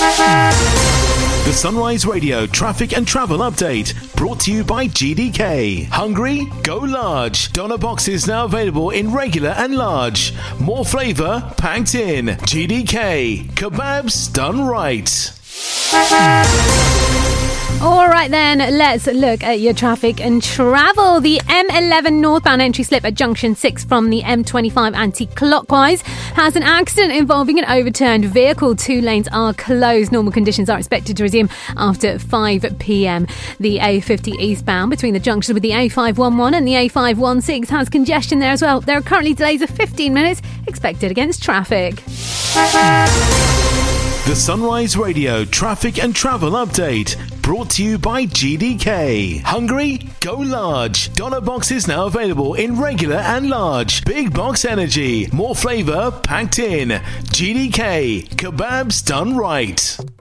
The Sunrise Radio traffic and travel update brought to you by GDK. Hungry? Go large. Doner boxes now available in regular and large. More flavour packed in. GDK. Kebabs done right. All right then, let's look at your traffic and travel. The M11 northbound entry slip at junction 6 from the M25 anti-clockwise has an accident involving an overturned vehicle. 2 lanes are closed. Normal conditions are expected to resume after 5 p.m. The A50 eastbound between the junction with the A511 and the A516 has congestion there as well. There are currently delays of 15 minutes expected against traffic. The Sunrise Radio traffic and travel update brought to you by GDK. Hungry? Go large. Doner boxes now available in regular and large. Big box energy. More flavour packed in. GDK. Kebabs done right.